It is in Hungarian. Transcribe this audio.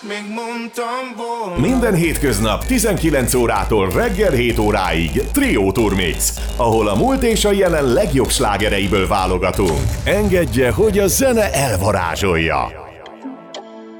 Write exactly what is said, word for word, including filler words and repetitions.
Még mondtam volna. Minden hétköznap tizenkilenc órától reggel hét óráig Trio Turmix, ahol a múlt és a jelen legjobb slágereiből válogatunk. Engedje, hogy a zene elvarázsolja.